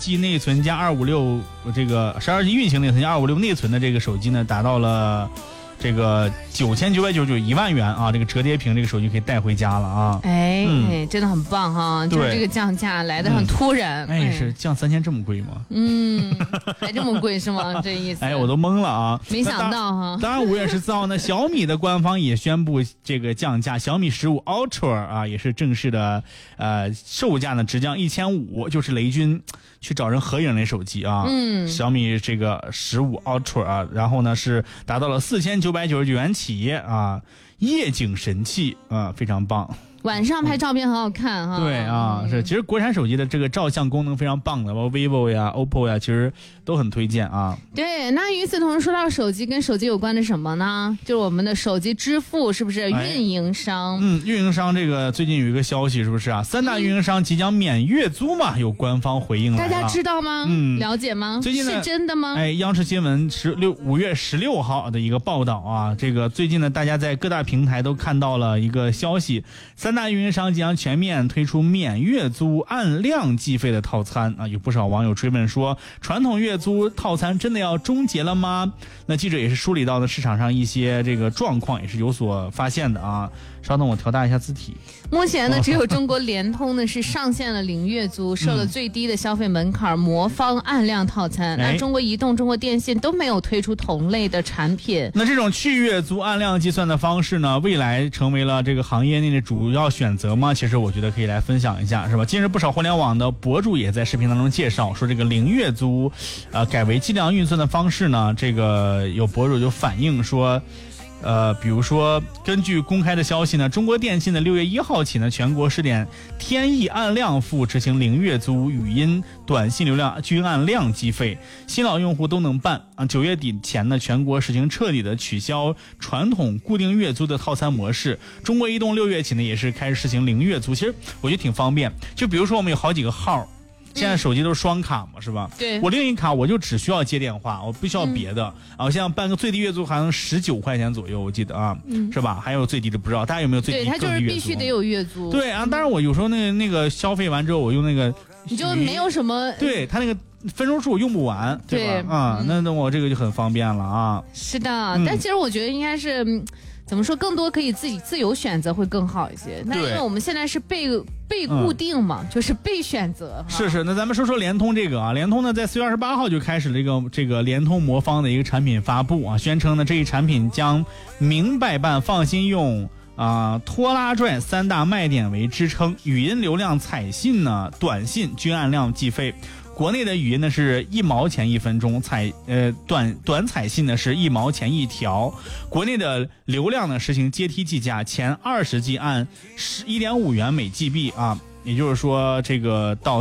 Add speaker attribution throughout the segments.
Speaker 1: G 内存加256这个12G 运行内存加256内存的这个手机呢，达到了这个9999，1万元啊！这个折叠屏这个手机可以带回家了啊！
Speaker 2: 真的很棒哈！就是这个降价来得很突然。
Speaker 1: 是降3000这么贵吗？
Speaker 2: 还这么贵是吗？这意思？
Speaker 1: 我都懵了啊！
Speaker 2: 没想到哈。
Speaker 1: 当然5月14号呢，小米的官方也宣布这个降价，小米15 Ultra 啊也是正式的售价呢直降1500，就是雷军去找人合影那手机啊。小米这个15 Ultra 啊，然后呢是达到了4999元起啊，夜景神器啊，非常棒。
Speaker 2: 晚上拍照片很好看哈。
Speaker 1: 对啊，是，其实国产手机的这个照相功能非常棒的，包括 vivo 呀、OPPO 呀，其实都很推荐啊。
Speaker 2: 对，那与此同时说到手机，跟手机有关的什么呢？就是我们的手机支付，是不是运营商？
Speaker 1: 运营商这个最近有一个消息，是不是啊？3大运营商即将免月租嘛，有官方回应了。
Speaker 2: 大家知道吗？了解吗？
Speaker 1: 最近呢，
Speaker 2: 是真的吗？
Speaker 1: 央视新闻5月16号的一个报道啊，这个最近呢，大家在各大平台都看到了一个消息，3大运营商即将全面推出免月租按量计费的套餐啊！有不少网友追问说，传统月租套餐真的要终结了吗？那记者也是梳理到了市场上一些这个状况，也是有所发现的啊。稍等，我调大一下字体。
Speaker 2: 目前呢，只有中国联通呢是上线了零月租，设了最低的消费门槛，魔方按量套餐。那中国移动、中国电信都没有推出同类的产品。
Speaker 1: 那这种去月租按量计算的方式呢，未来成为了这个行业内的主要选择吗？其实我觉得可以来分享一下，是吧？近日不少互联网的博主也在视频当中介绍说，这个零月租，改为计量运算的方式呢，这个有博主就反映说。比如说，根据公开的消息呢，中国电信的6月1号起呢，全国试点天翼按量付执行零月租，语音、短信流量均按量计费，新老用户都能办啊。9月底前呢，全国实行彻底的取消传统固定月租的套餐模式。中国移动6月起呢，也是开始实行零月租，其实我觉得挺方便。就比如说我们有好几个号。现在手机都是双卡嘛，是吧？
Speaker 2: 对，
Speaker 1: 我另一卡我就只需要接电话，我不需要别的啊。我现在办个最低月租好像19块钱左右，我记得啊，是吧？还有最低的不知道，大家有没有最低？
Speaker 2: 对，它就是必须得有月租。
Speaker 1: 对啊，当然我有时候那个消费完之后，我用那个
Speaker 2: 你就没有什么，
Speaker 1: 对它那个分钟数我用不完，对吧？啊，那我这个就很方便了啊。
Speaker 2: 是的，但其实我觉得应该是。怎么说？更多可以自己自由选择会更好一些。那因为我们现在是被固定嘛，就是被选择。
Speaker 1: 是，那咱们说说联通这个啊，联通呢在4月28号就开始了这个联通魔方的一个产品发布啊，宣称呢这一产品将明白办、放心用。拖拉拽3大卖点为支撑，语音流量、彩信呢、短信均按量计费。国内的语音呢是1毛钱1分钟，短彩信呢是1毛钱1条。国内的流量呢实行阶梯计价，前20G 按1.5元每 GB 啊，也就是说这个到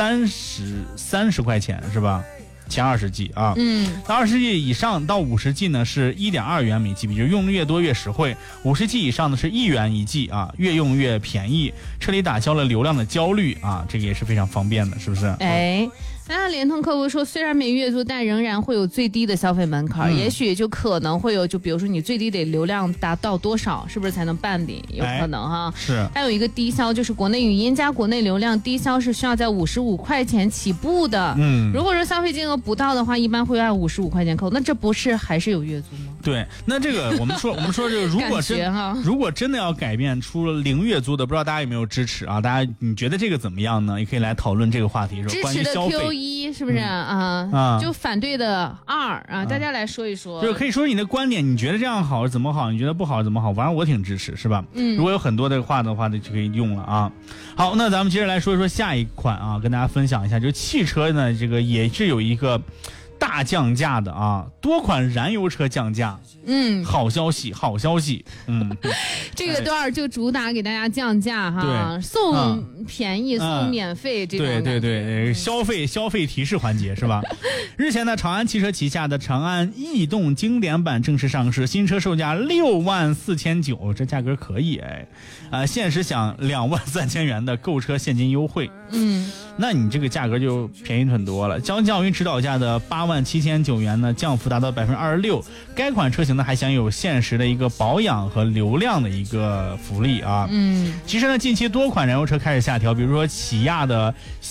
Speaker 1: 30块钱是吧？前20G 啊，20G 以上到50G 呢是1.2元每 GB， 就是用的越多越实惠。50G 以上呢是1元1 G 啊，越用越便宜，彻底打消了流量的焦虑啊，这个也是非常方便的，是不是？
Speaker 2: 那联通客服说，虽然没月租，但仍然会有最低的消费门槛，也许就可能会有，就比如说你最低得流量达到多少，是不是才能办理？有可能哈。
Speaker 1: 是。
Speaker 2: 还有一个低消，就是国内语音加国内流量低消是需要在55块钱起步的。如果说消费金额不到的话，一般会按55块钱扣，那这不是还是有月租吗？
Speaker 1: 对，那这个我们说这个如果真的要改变出了零月租的，不知道大家有没有支持啊？大家你觉得这个怎么样呢？也可以来讨论这个话题，说关于消费。支持的 Q1 是不是
Speaker 2: 就反对的2啊？大家来说一说，
Speaker 1: 就是可以说你的观点，你觉得这样好怎么好？你觉得不好怎么好？反正我挺支持，是吧？如果有很多的话就可以用了啊。好，那咱们接着来说一说下一款啊，跟大家分享一下，就是汽车呢，这个也是有一个大降价的啊，多款燃油车降价。好消息。
Speaker 2: 这个段就主打给大家降价哈，送便宜、送免费这种。
Speaker 1: 对，消费提示环节是吧？日前呢，长安汽车旗下的长安逸动经典版正式上市，新车售价64900，这价格可以限时享23000元的购车现金优惠。那你这个价格就便宜很多了。相较于指导价的87900元呢，降幅达到26%。该款车型呢还享有限时的一个保养和流量的一个福利啊。其实呢，近期多款燃油车开始下调，比如说起亚的